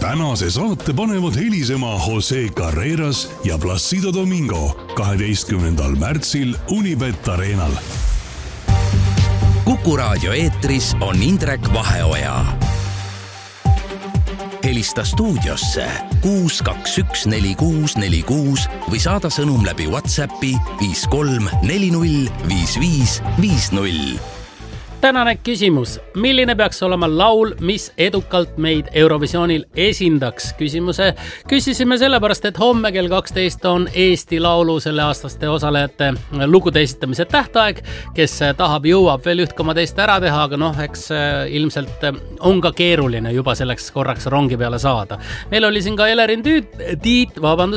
tänase saate panevad helisema Jose Carreras ja Placido Domingo 12. märtsil Unibet Arenal. Kuku Raadio eetris on Indrek Vaheoja. Helista stuudiosse 6214646 või saada sõnum läbi WhatsAppi 53405550. Tänane küsimus. Milline peaks olema laul, mis edukalt meid Eurovisioonil esindaks? Küsisime sellepärast, et homme kell 12 on Eesti Laulu selle aastaste osalejate lugude esitamise tähtaeg. Kes tahab, jõuab veel 1,2 ära teha, aga eks ilmselt on ka keeruline juba selleks korraks rongi peale saada. Meil oli siin ka Elerin Tiit,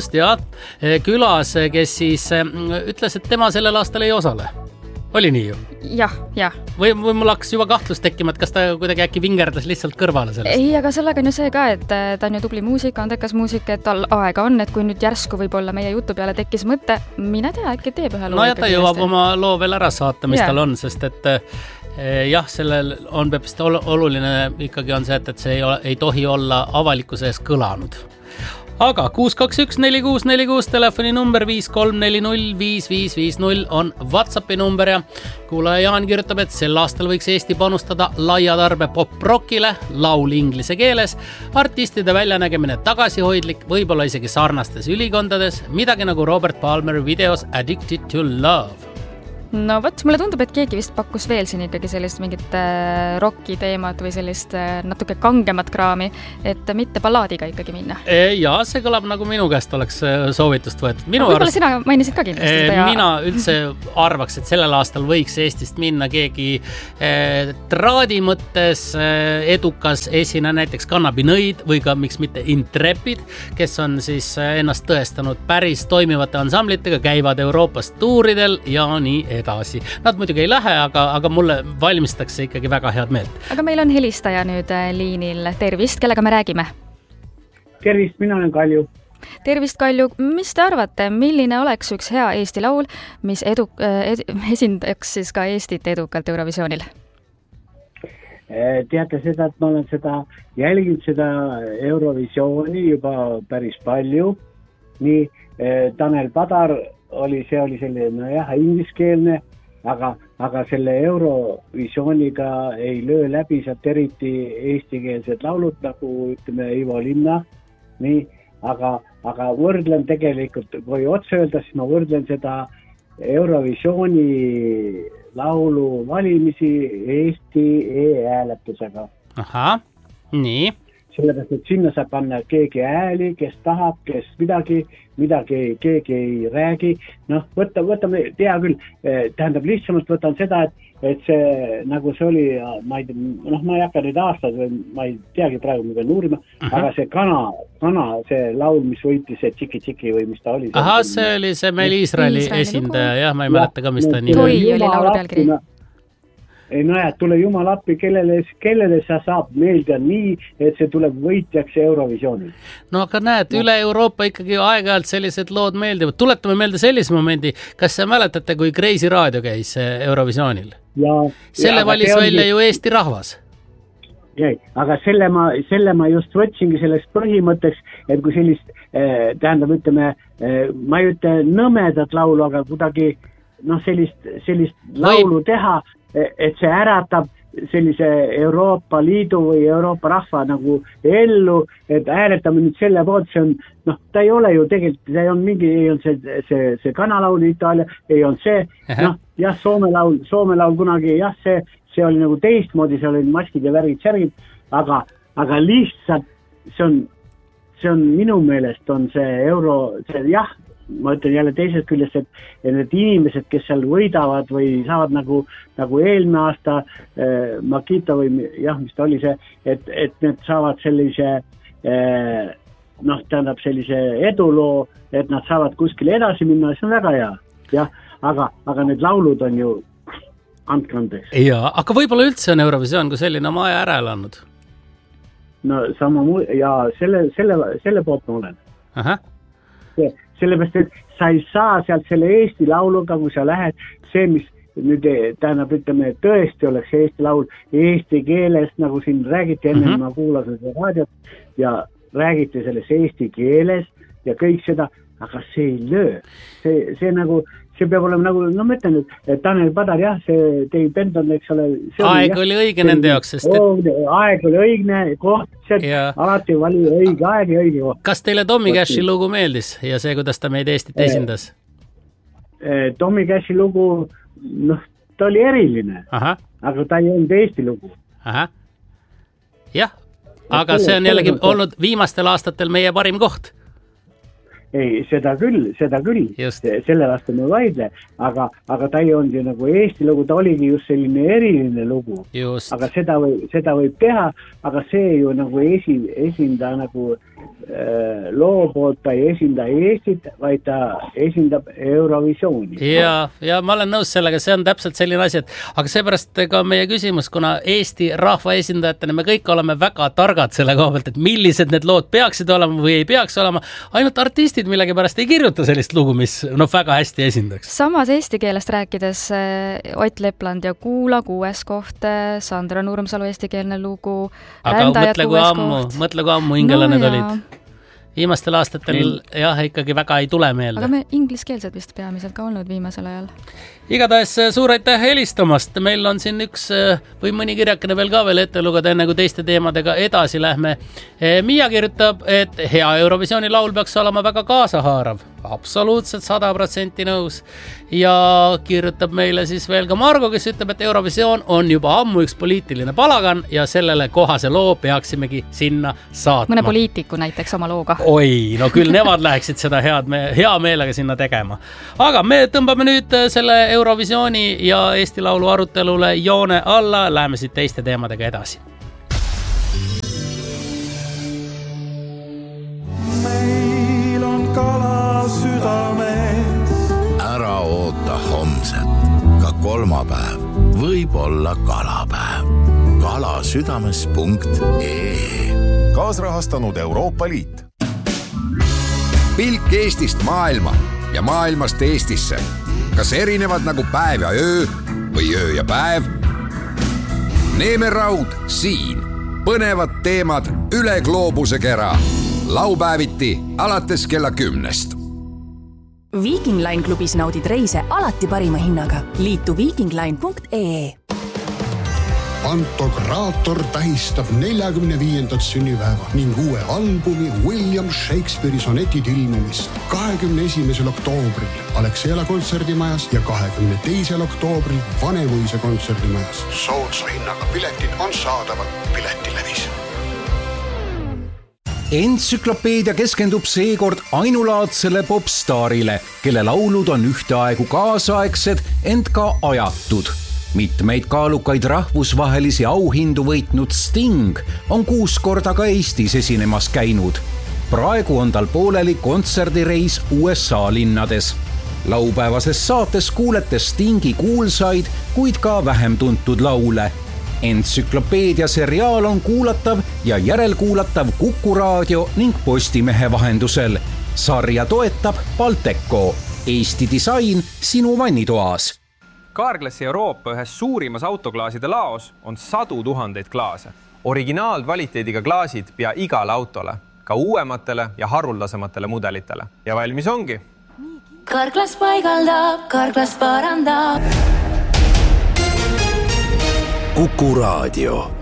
külas, kes siis ütles, et tema sellel aastal ei osale. Oli nii ju? Jah. Või mul hakkas juba kahtlus tekkima, et kas ta kuidagi äkki vingerdas lihtsalt kõrvale sellest? Ei, aga sellega on ju see ka, et ta on ju tubli muusika, andekas muusika, et tal aega on, et kui nüüd järsku võib-olla meie jutu peale tekkis mõte, mine tea, äkki teeb ühe loo. No ja ta jõuab oma loo veel ära saata, mis tal on, sest et jah, sellel on peab oluline ikkagi on see, et see ei tohi olla avalikkuse ees kõlanud. Aga 6214646 telefoninumber 53405550 on WhatsAppi number ja kuulaja Jaan kirjutab, et sel aastal võiks Eesti panustada laia tarbe pop-rockile, laul inglise keeles, artistide väljanägemine tagasihoidlik, võib-olla isegi sarnastes ülikondades, midagi nagu Robert Palmer videos Addicted to Love. No võt, mulle tundub, et keegi vist pakkus veel siin ikkagi sellist mingit rocki teemat või sellist natuke kangemat kraami, et mitte ballaadiga ikkagi minna. Ja see kõlab nagu minu käest oleks soovitust võetud. Võib-olla sina mainisid ka kindlasti. Mina üldse arvaks, et sellel aastal võiks Eestist minna keegi traadi mõttes edukas esine, näiteks Kannabinõid või ka miks mitte Intrepid, kes on siis ennast tõestanud päris toimivate ansamblitega, käivad Euroopas tuuridel ja nii edasi. Nad muidugi ei lähe, aga mulle valmistatakse ikkagi väga head meelt. Aga meil on helistaja nüüd liinil. Tervist, kellega me räägime? Tervist, mina olen Kalju. Tervist, Kalju. Mis te arvate, milline oleks üks hea Eesti laul, mis esindaks siis ka Eestit edukalt Eurovisioonil? Teate seda, et ma olen jälginud seda Eurovisiooni juba päris palju. Nii Tanel Padar see oli selline ingliskeelne, aga selle Eurovisiooniga ei löö läbi sealt eriti eestikeelsed laulud, nagu ütleme Ivo Linna. Nii, aga võrdlen tegelikult, kui otse öelda, siis ma võrdlen seda Eurovisiooni laulu valimisi Eesti e-hääletusega. Aha, nii. Sellepärast, et sinna saab panna keegi ääli, kes tahab, kes midagi keegi ei räägi. Võtame, tea küll, tähendab lihtsamast võtan seda, et see, nagu see oli, ma ei hakka nüüd aastad või ma ei teagi praegu, ma pean uurima, aga see kana, see laul, mis võitis see Tšiki-Tšiki või mis ta oli. Aha, see oli see meil Iisraeli esindaja, jah, ma ei mäleta ka, mis ta nii oli. Oli laulu pealkiri. No ja tule jumal appi, kellele sa saab meeldida nii, et see tuleb võitjaks Eurovisioonil. No aga näed, üle Euroopa ikkagi aeg-ajalt sellised lood meeldivad. Tuletame meelde sellise momendi, kas sa mäletate, kui Kreisi raadio käis Eurovisioonil? Selle valis välja ju Eesti rahvas. Aga selle ma just võtsingi sellest põhimõtteks, et kui sellist, tähendab, ütleme, ma ei ütle nõmedat laulu, aga kuidagi sellist laulu teha, et see äratab sellise Euroopa Liidu või Euroopa rahva nagu ellu, et hääletame nüüd selle poolt, see on, ta ei ole ju tegelikult, ei on see kanalaul Itaalia, ei on see, jah, Soome laul kunagi, jah, see oli nagu teistmoodi, see oli maskid ja värgid, aga lihtsalt see on minu meelest on see jah, ma ütlen jälle teisest küljest, et need inimesed, kes seal võidavad või saavad nagu eelmine aasta Makita või jah, mis ta oli see, et need saavad sellise tähendab sellise eduloo, et nad saavad kuskile edasi minna, see on väga hea. Jah, aga need laulud on ju andke andeks. Ja, aga võib-olla üldse on Eurovisioon kui selline oma aja ära elanud? No ja selle poolt ma olen. Aha. Sellepärast, et sa ei saa sealt selle Eesti lauluga, kui sa lähed, see, mis nüüd tähendab, ütleme, tõesti oleks Eesti laul eesti keeles, nagu siin räägiti enne, ma kuulasin seda raadiot, ja räägite selles eesti keeles ja kõik seda, aga see ei löö. See nagu, see peab olema nagu, no ma ütlen, et Tanel Padar, jah, see Dave Benton, eks ole. Aeg oli õige nende jaoks, sest aeg oli õigne, koht, alati vali õige aeg ja õige koht. Kas teile Tommy Cashi lugu meeldis ja see, kuidas ta meid Eestit esindas? Tommy Cashi lugu, noh, ta oli eriline, aga ta ei olnud Eesti lugu. Jah, aga see on jällegi olnud viimastel aastatel meie parim koht. Ei, seda küll, selle vastu me vaidle, aga ta ei olnud ju nagu Eesti lugu, ta oligi just selline eriline lugu. Aga seda võib teha, aga see ju nagu esinda nagu loo poolt, ta ei esinda Eestit, vaid ta esindab Eurovisiooni. Ja ma olen nõus sellega, see on täpselt selline asi, aga seepärast ka meie küsimus, kuna Eesti rahva esindajatena me kõik oleme väga targad selle koha pealt, et millised need lood peaksid olema või ei peaks olema, ainult artistid millegi pärast ei kirjuta sellist lugu, mis väga hästi esindaks. Samas eesti keelest rääkides Ott Lepland ja Kuula 6. koht, Sandra Nurmsalu eestikeelne lugu, Rändajad 6. koht. Mõtle, kui ammu hingele need olid. Viimastel aastatel jah, ikkagi väga ei tule meelde. Aga me ingliskeelsed vist peamiselt ka olnud viimasel ajal. Igatahes suur aitäh helistamast. Meil on siin üks või mõni kirjakene veel ka veel ette lugeda, enne kui teiste teemadega edasi lähme. Miia kirjutab, et hea Eurovisiooni laul peaks olema väga kaasahaarav. Absoluutselt 100% nõus. Ja kirjutab meile siis veel ka Margo, kes ütleb, et Eurovisioon on juba ammu üks poliitiline palagan ja sellele kohase loo peaksimegi sinna saatma. Mõne poliitiku näiteks oma looga. Oi, no küll nemad läheksid seda hea meelega sinna tegema. Aga me tõmbame nüüd selle Eurovisiooni ja Eesti Laulu arutelule joone alla, läheme siit teiste teemadega edasi. Meil on kala südames. Ära oota homset, ka kolmapäev võib olla kalapäev. kalasüdames.ee Kaasrahastanud Euroopa Liit. Pilk Eestist maailma ja maailmast Eestisse. Kas erinevad nagu päev ja öö või öö ja päev? Neeme Raud siin. Põnevad teemad üle gloobuse kera. Laupäeviti alates kella 10. Viking Line klubis naudid reise alati parima hinnaga. Liitu vikingline.ee Pantokraator tähistab 45. sünnipäeva ning uue albumi William Shakespeare'i sonetid ilmumist 21. oktoobril Alexela kontserdimajas ja 22. oktoobril Vanemuise kontserdimajas. Soodsa hinnaga piletid on saadaval Piletilevis. Entsüklopeedia keskendub seekord ainulaadsele popstaarile, kelle laulud on ühteaegu kaasaegsed, ent ka ajatud. Mitmeid kaalukaid rahvusvahelisi auhindu võitnud Sting on 6 korda ka Eestis esinemas käinud. Praegu on tal pooleli kontserdireis USA linnades. Laupäevases saates kuulete Stingi kuulsaid, kuid ka vähem tuntud laule. Entsüklopeedia seriaal on kuulatav ja järelkuulatav Kuku Raadio ning Postimehe vahendusel. Sarja toetab Balteco. Eesti disain sinu vannitoas. Carglassi Euroopa ühes suurimas autoklaaside laos on 100 000 klaase. Originaalkvaliteediga klaasid pea igale autole, ka uuematele ja haruldasematele mudelitele. Ja valmis ongi. Carglass paigaldab, Carglass parandab. Kuku Raadio.